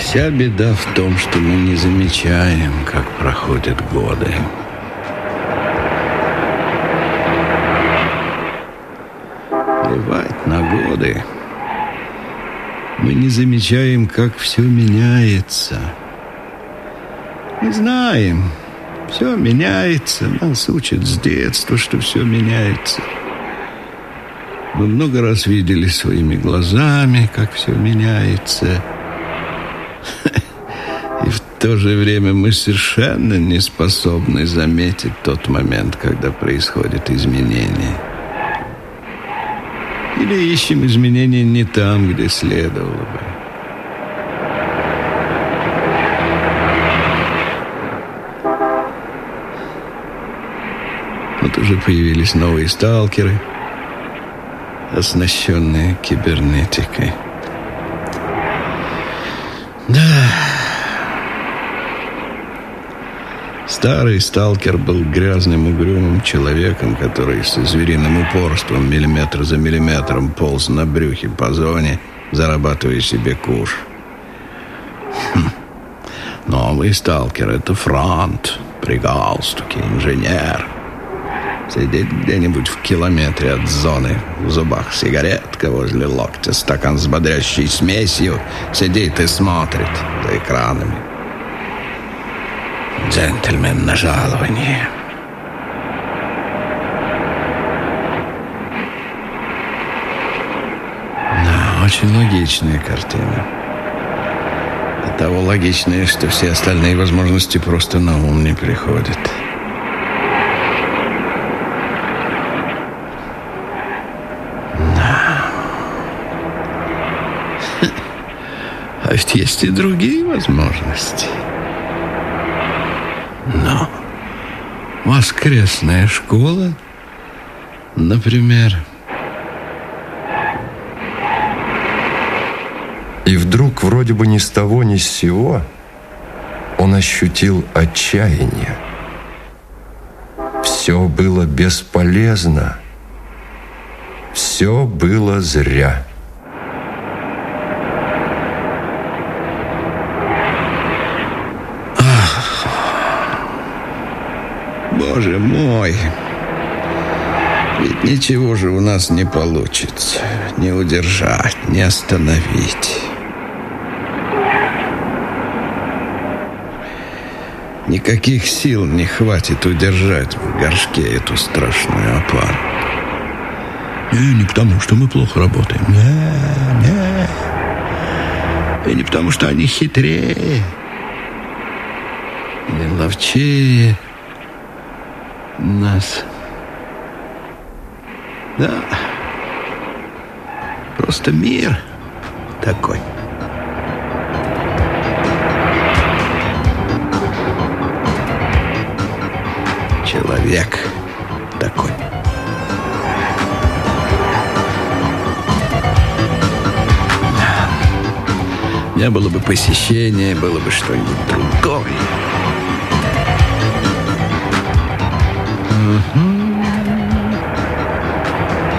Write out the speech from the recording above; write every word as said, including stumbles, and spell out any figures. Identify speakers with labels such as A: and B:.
A: Вся беда в том, что мы не замечаем, как проходят годы. Плевать на годы. Мы не замечаем, как все меняется. Мы знаем, все меняется. Нас учат с детства, что все меняется. Мы много раз видели своими глазами, как все меняется. И в то же время мы совершенно не способны заметить тот момент, когда происходит изменение. Или ищем изменения не там, где следовало бы. Вот уже появились новые сталкеры, оснащенные кибернетикой. Да. Старый сталкер был грязным, угрюмым человеком, который со звериным упорством миллиметр за миллиметром полз на брюхе по зоне, зарабатывая себе куш. Хм. Новый сталкер — это франт, при галстуке, инженер. Сидит где-нибудь в километре от зоны, в зубах сигаретка, возле локтя стакан с бодрящей смесью, сидит и смотрит за экранами. Джентльмен на жалование. Да, очень логичная картина. До того логичная, что все остальные возможности просто на ум не приходят. А ведь есть и другие возможности. Но воскресная школа, например.
B: И вдруг, вроде бы ни с того, ни с сего, он ощутил отчаяние. Все было бесполезно. Все было зря.
A: Боже мой, ведь ничего же у нас не получится. Не удержать, не остановить. Никаких сил не хватит удержать в горшке эту страшную опару. И не потому, что мы плохо работаем. Не, не. И не потому, что они хитрее, не ловчее нас. Да. Просто мир такой. Человек такой. Не было бы посещения, было бы что-нибудь другое. Mm-hmm.